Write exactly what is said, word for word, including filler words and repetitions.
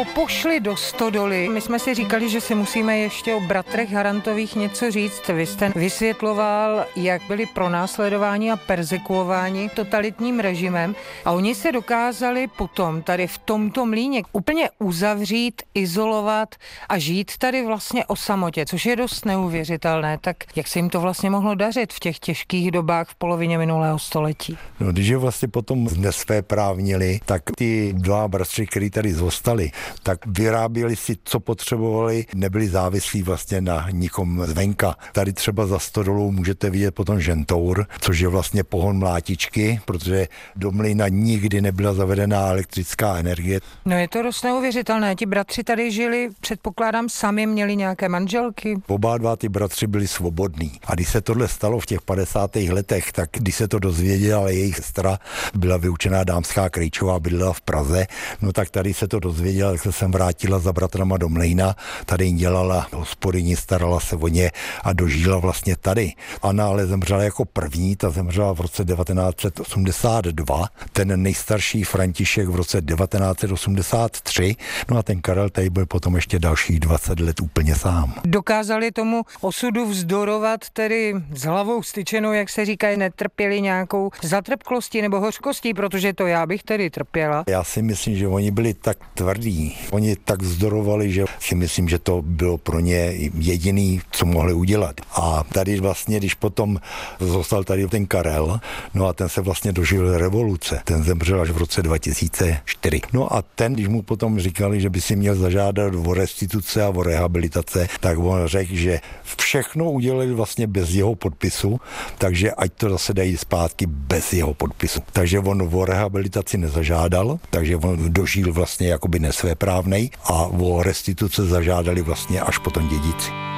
Pošli do stodoly. My jsme si říkali, že si musíme ještě o bratrech Harantových něco říct. Vy jste vysvětloval, jak byli pronásledováni a perzekuováni totalitním režimem a oni se dokázali potom tady v tomto mlýně úplně uzavřít, izolovat a žít tady vlastně o samotě, což je dost neuvěřitelné. Tak jak se jim to vlastně mohlo dařit v těch těžkých dobách v polovině minulého století? No, když je vlastně potom nesvéprávnili, tak ty dva bratři, kteří tady zůstali, tak vyráběli si, co potřebovali, nebyli závislí vlastně na nikom zvenka. Tady třeba za stodolou můžete vidět potom žentour, což je vlastně pohon mlátičky, protože do mlýna nikdy nebyla zavedená elektrická energie. No je to dost neuvěřitelné. Ti bratři tady žili, předpokládám, sami měli nějaké manželky. Oba dva ty bratři byli svobodní. A když se tohle stalo v těch padesátých letech, tak když se to dozvěděla, jejich sestra byla vyučená dámská Krejčová, bydlela v Praze, no tak tady se to dozvěděla, tak se sem vrátila za bratrama do mlejna, tady jim dělala hospodyni, starala se o ně a dožila vlastně tady. Anna ale zemřela jako první, ta zemřela v roce devatenáct set osmdesát dva, ten nejstarší František v roce devatenáct set osmdesát tři, no a ten Karel tady byl potom ještě dalších dvacet let úplně sám. Dokázali tomu osudu vzdorovat tedy s hlavou styčenou, jak se říká, netrpěli nějakou zatrpklostí nebo hořkostí, protože to já bych tedy trpěla. Já si myslím, že oni byli tak tvrdí, oni tak vzdorovali, že si myslím, že to bylo pro ně jediný, co mohli udělat. A tady vlastně, když potom zostal tady ten Karel, no a ten se vlastně dožil revoluce, ten zemřel až v roce dva tisíce čtyři. No a ten, když mu potom říkali, že by si měl zažádat o restituce a o rehabilitace, tak on řekl, že všechno udělali vlastně bez jeho podpisu, takže ať to zase dají zpátky bez jeho podpisu. Takže on o rehabilitaci nezažádal, takže on dožil vlastně jakoby nesvéprávnej a o restituce zažádali vlastně až potom dědici.